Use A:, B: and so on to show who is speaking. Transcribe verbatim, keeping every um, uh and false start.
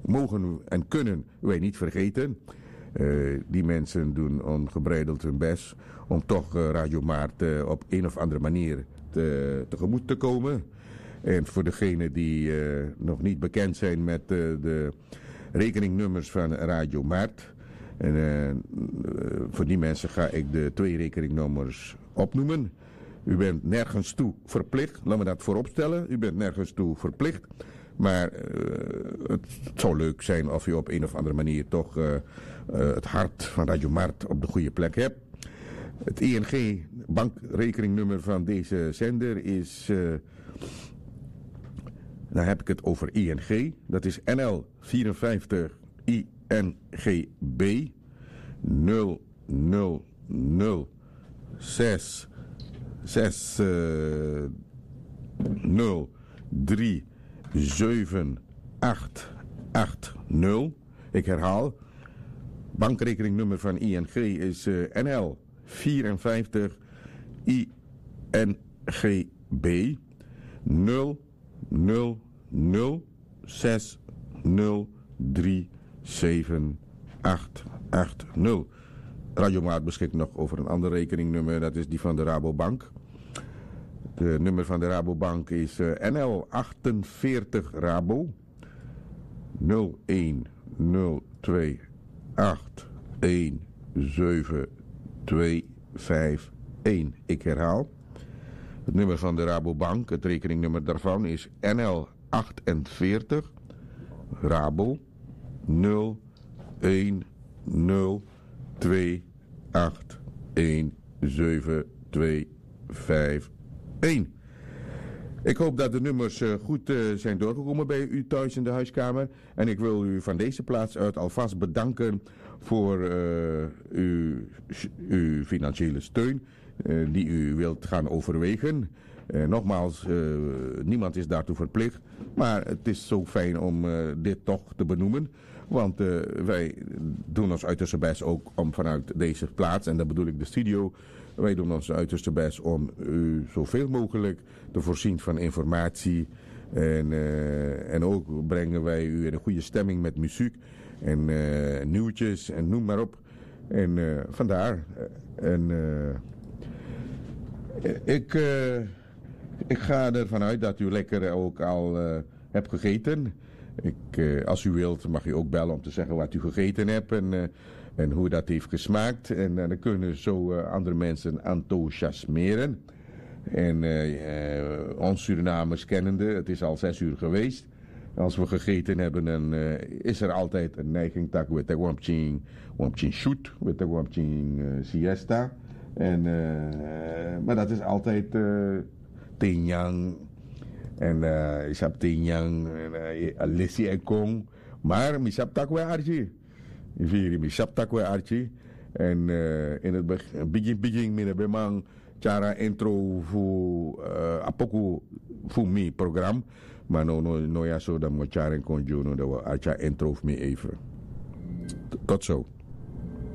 A: mogen en kunnen wij niet vergeten. Uh, die mensen doen ongebreideld hun best om toch uh, Radio Maarten op een of andere manier te, tegemoet te komen. En voor degenen die uh, nog niet bekend zijn met uh, de rekeningnummers van Radio Maart. En uh, voor die mensen ga ik de twee rekeningnummers opnoemen. U bent nergens toe verplicht, laat me dat vooropstellen. U bent nergens toe verplicht. Maar uh, het zou leuk zijn of u op een of andere manier toch uh, uh, het hart van Radio Maart op de goede plek hebt. Het I N G bankrekeningnummer van deze zender is, uh, dan heb ik het over I N G. Dat is N L vierenvijftig I N G B nul nul nul zes zes nul drie zeven acht acht nul. Ik herhaal. Bankrekeningnummer van I N G is uh, N L vierenvijftig I N G B nul nul nul zes nul drie zeven acht acht nul. Radio Maart beschikt nog over een ander rekeningnummer. Dat is die van de Rabobank. De nummer van de Rabobank is uh, N L achtenveertig Rabo nul een nul twee acht een zeven twee vijf een. Ik herhaal. Het nummer van de Rabobank, het rekeningnummer daarvan is N L achtenveertig Rabo nul een nul twee acht een zeven twee vijf een. Ik hoop dat de nummers uh, goed uh, zijn doorgekomen bij u thuis in de huiskamer. En ik wil u van deze plaats uit alvast bedanken voor uh, uw, uw financiële steun uh, die u wilt gaan overwegen. Uh, nogmaals, uh, niemand is daartoe verplicht. Maar het is zo fijn om uh, dit toch te benoemen. Want uh, wij doen ons uiterste best ook om vanuit deze plaats, en dat bedoel ik de studio, wij doen ons uiterste best om u zoveel mogelijk te voorzien van informatie. En, uh, en ook brengen wij u in een goede stemming met muziek en uh, nieuwtjes en noem maar op. En uh, vandaar. En uh, ik, uh, ik ga ervan uit dat u lekker ook al uh, hebt gegeten. Ik, uh, als u wilt mag u ook bellen om te zeggen wat u gegeten hebt en, uh, en hoe dat heeft gesmaakt. En uh, dan kunnen zo uh, andere mensen enthousiasmeren. En uh, uh, ons Surinamers kennende, het is al zes uur geweest. Als we gegeten hebben, dan uh, is er altijd een neiging dat we te wampching, wampching shoot, we te wampching uh, siesta. En, uh, maar dat is altijd uh, tenyang. En uh, isap tenyang, uh, alessi en kong. Maar misap takwe archie. Viri misap takwe archie. En uh, in het begin, begin met de bemang, cara intro voor uh, apoku voor mi program. Maar no, no, no ja zo, dan moet cara en conjuno, dat we archa intro voor me even. Tot zo.